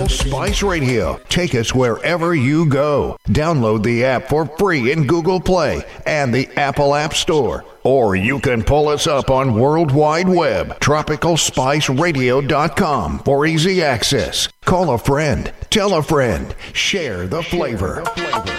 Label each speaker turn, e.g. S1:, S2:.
S1: Spice Radio. Take us wherever you go. Download the app for free in Google Play and the Apple App Store. Or you can pull us up on World Wide Web, tropicalspiceradio.com for easy access. Call a friend, tell a friend, share the flavor.